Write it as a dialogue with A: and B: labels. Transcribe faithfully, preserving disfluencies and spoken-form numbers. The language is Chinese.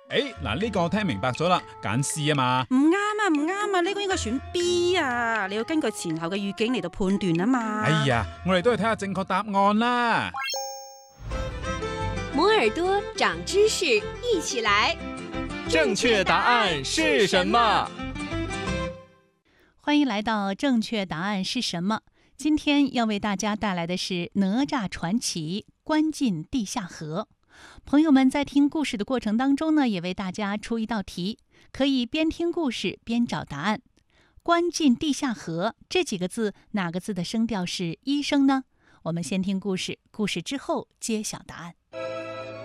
A: 誒，嗱呢個我聽明白咗啦，揀 C 啊嘛。
B: 唔啱啊，唔啱啊，呢個應該選 B 啊，你要根據前後嘅語境嚟到判斷啊嘛。
A: 哎呀，我哋都係睇下正確答案啦。
C: 摩耳朵長知識，一起來。
D: 正確答案是什麼？
E: 歡迎來到正確答案是什麼？今天要為大家帶來的是哪吒傳奇關進地下河。朋友們在聽故事的過程當中呢，也為大家出一道題，可以邊聽故事邊找答案。關進地下河這幾個字，哪個字的聲調是一聲呢？我們先聽故事，故事之後揭曉答案。